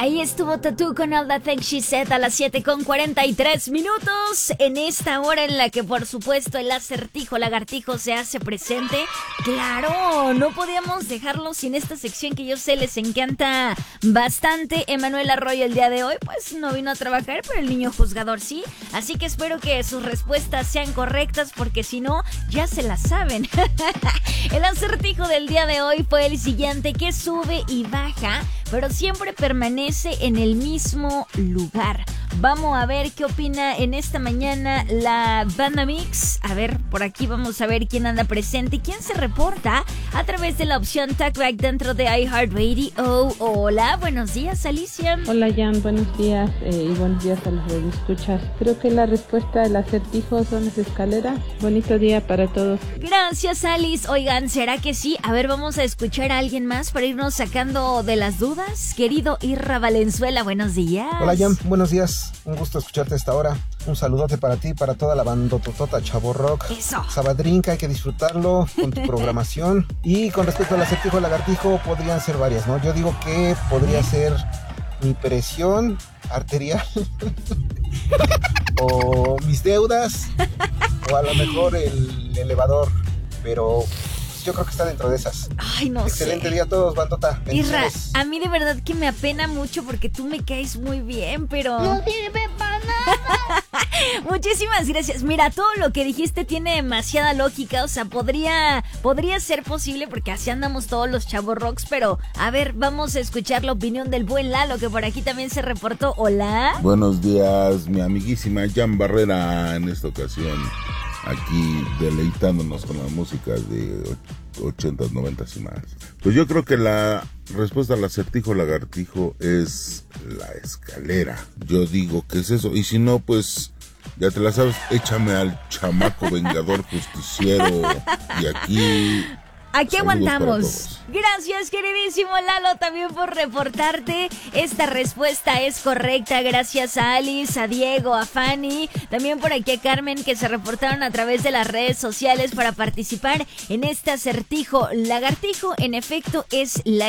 Ahí estuvo Tatú con All That Things She Said a las 7:43 en esta hora en la que por supuesto el acertijo lagartijo se hace presente. Claro, no podíamos dejarlo sin esta sección que yo sé les encanta bastante. Emanuel Arroyo el día de hoy pues no vino a trabajar, pero el niño juzgador sí, así que espero que sus respuestas sean correctas porque si no ya se las saben. El acertijo del día de hoy fue el siguiente: que sube y baja pero siempre permanece en el mismo lugar. Vamos a ver qué opina en esta mañana la Banda Mix. A ver, por aquí vamos a ver quién anda presente y quién se reporta a través de la opción Talkback dentro de iHeartRadio. Hola, buenos días, Alicia. Hola, Jan, buenos días y buenos días a los que escuchas. Creo que la respuesta del acertijo son las escaleras. Bonito día para todos. Gracias, Alice. Oigan, ¿será que sí? A ver, vamos a escuchar a alguien más para irnos sacando de las dudas. Querido Irra Valenzuela, buenos días. Hola, Jan, buenos días. Un gusto escucharte a esta hora. Un saludote para ti, para toda la bandototota Chavo Rock. Eso. Sabadrinca, hay que disfrutarlo con tu programación. Y con respecto al acertijo lagartijo, podrían ser varias, ¿no? Yo digo que podría ser mi presión arterial o mis deudas o a lo mejor el elevador, pero yo creo que está dentro de esas. Ay, no Excelente sé. día a todos, bandota. Irra, a mí de verdad que me apena mucho porque tú me caes muy bien, pero No sirve para nada. Muchísimas gracias. Mira, todo lo que dijiste tiene demasiada lógica. O sea, podría ser posible porque así andamos todos los chavos rocks. Pero, a ver, vamos a escuchar la opinión del buen Lalo, que por aquí también se reportó. Hola. Buenos días, mi amiguísima Jan Barrera, en esta ocasión aquí deleitándonos con la música de 80s, 90s y más. Pues yo creo que la respuesta al acertijo lagartijo es la escalera. Yo digo que es eso, y si no, pues ya te la sabes, échame al chamaco vengador justiciero y aquí aguantamos. Gracias, queridísimo Lalo, también por reportarte. Esta respuesta es correcta. Gracias a Alice, a Diego, a Fanny, también por aquí a Carmen, que se reportaron a través de las redes sociales para participar en este acertijo lagartijo. En efecto, es la